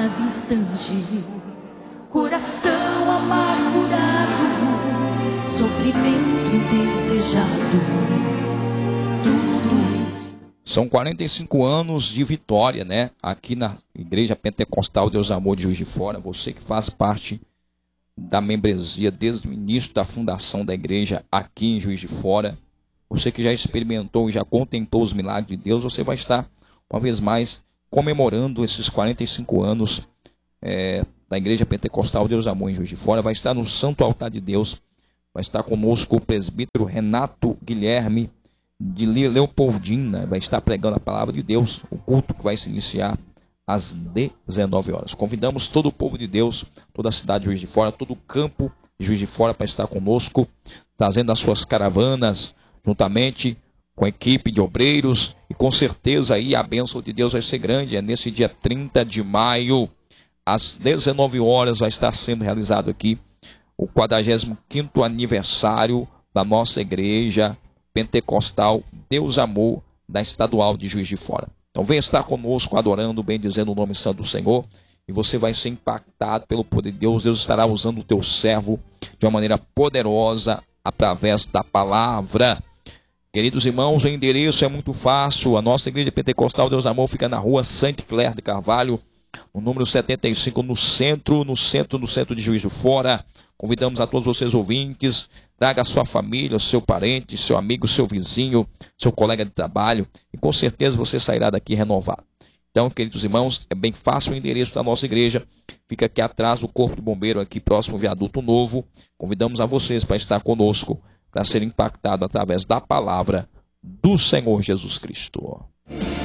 cada instante, coração amargurado, sofrimento indesejado, tudo isso. São 45 anos de vitória, né? Aqui na Igreja Pentecostal Deus Amor de Juiz de Fora. Você que faz parte da membresia desde o início da fundação da igreja aqui em Juiz de Fora. Você que já experimentou e já contemplou os milagres de Deus, você vai estar uma vez mais comemorando esses 45 anos da Igreja Pentecostal Deus Amor em Juiz de Fora. Vai estar no Santo Altar de Deus. Vai estar conosco o presbítero Renato Guilherme de Leopoldina. Vai estar pregando a palavra de Deus. O culto que vai se iniciar às 19 horas. Convidamos todo o povo de Deus, toda a cidade de Juiz de Fora, todo o campo de Juiz de Fora para estar conosco, trazendo as suas caravanas, juntamente com a equipe de obreiros, e com certeza aí a bênção de Deus vai ser grande. É nesse dia 30 de maio, às 19 horas, vai estar sendo realizado aqui o 45º aniversário da nossa igreja pentecostal Deus Amor, da Estadual de Juiz de Fora. Então venha estar conosco adorando, bendizendo o nome santo do Senhor, e você vai ser impactado pelo poder de Deus. Deus estará usando o teu servo de uma maneira poderosa através da palavra. Queridos irmãos, o endereço é muito fácil. A nossa igreja pentecostal Deus Amor fica na rua Sainte Claire de Carvalho, no número 75, no centro de Juiz de Fora. Convidamos a todos vocês ouvintes, traga a sua família, o seu parente, seu amigo, seu vizinho, seu colega de trabalho, e com certeza você sairá daqui renovado. Então, queridos irmãos, é bem fácil o endereço da nossa igreja, fica aqui atrás do Corpo de Bombeiro, aqui próximo ao Viaduto Novo. Convidamos a vocês para estar conosco, para ser impactado através da palavra do Senhor Jesus Cristo.